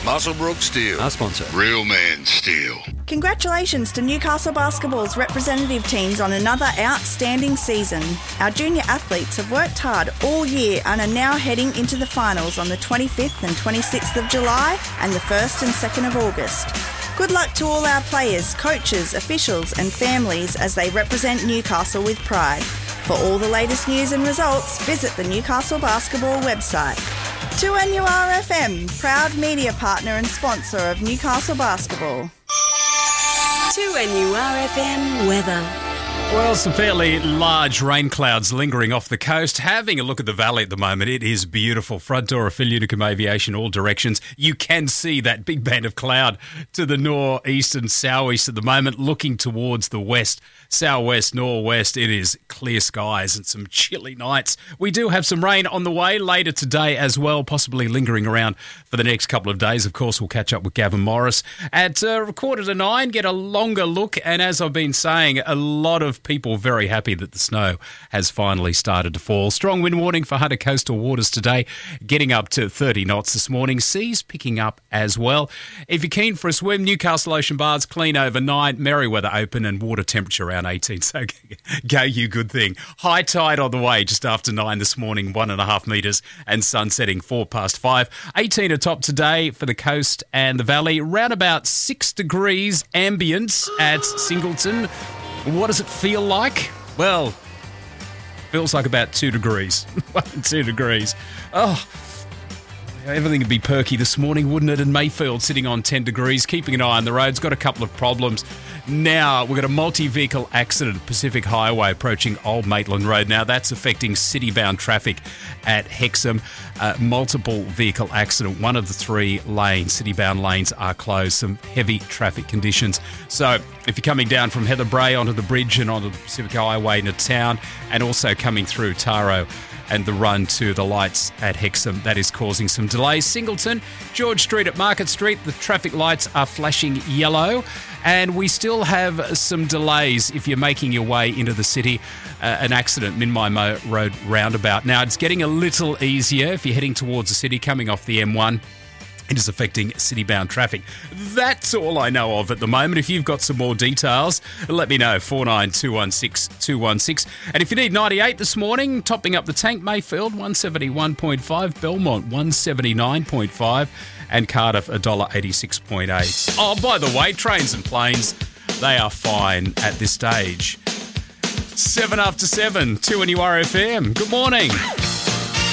Muswellbrook Steel. Our sponsor. Real man steel. Congratulations to Newcastle Basketball's representative teams on another outstanding season. Our junior athletes have worked hard all year and are now heading into the finals on the 25th and 26th of July and the 1st and 2nd of August. Good luck to all our players, coaches, officials and families as they represent Newcastle with pride. For all the latest news and results, visit the Newcastle Basketball website. 2NURFM, proud media partner and sponsor of Newcastle Basketball. 2NURFM weather. Well, some fairly large rain clouds lingering off the coast. Having a look at the valley at the moment, it is beautiful. Front door of Phil Unicum Aviation, all directions. You can see that big band of cloud to the northeast and southeast at the moment, looking towards the west, southwest, northwest. It is clear skies and some chilly nights. We do have some rain on the way later today as well, possibly lingering around for the next couple of days. Of course, we'll catch up with Gavin Morris at 8:45, get a longer look. And as I've been saying, a lot of people very happy that the snow has finally started to fall. Strong wind warning for Hunter coastal waters today, getting up to 30 knots this morning. Seas picking up as well. If you're keen for a swim, Newcastle Ocean Baths clean overnight, Merriweather open and water temperature around 18. So go you good thing. High tide on the way just after 9 this morning, 1.5 metres, and sun setting 5:04. 18 atop today for the coast and the valley. Round about 6 degrees ambience at Singleton. What does it feel like? Well, feels like about 2 degrees. 2 degrees. Oh, everything would be perky this morning, wouldn't it? And Mayfield sitting on 10 degrees, keeping an eye on the roads. Got a couple of problems. Now, we've got a multi-vehicle accident, Pacific Highway, approaching Old Maitland Road. Now, that's affecting city-bound traffic at Hexham. Multiple vehicle accident. One of the 3 lanes, city-bound lanes, are closed. Some heavy traffic conditions. So, if you're coming down from Heather Bray onto the bridge and onto the Pacific Highway into town, and also coming through Taro and the run to the lights at Hexham, that is causing some delays. Singleton, George Street at Market Street, the traffic lights are flashing yellow. And we still have some delays if you're making your way into the city. An accident, Minmi Road roundabout. Now, it's getting a little easier if you're heading towards the city, coming off the M1. It is affecting city-bound traffic. That's all I know of at the moment. If you've got some more details, let me know. 49216216. And if you need 98 this morning, topping up the tank, Mayfield 171.5, Belmont 179.5, and Cardiff $1.86.8. Oh, by the way, trains and planes, they are fine at this stage. 7 after 7, 2NURFM. Good morning.